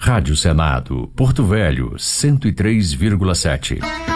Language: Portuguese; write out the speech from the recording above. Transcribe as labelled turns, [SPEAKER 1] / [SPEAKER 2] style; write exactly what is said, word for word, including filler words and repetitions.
[SPEAKER 1] Rádio Senado, Porto Velho, cento e três vírgula sete.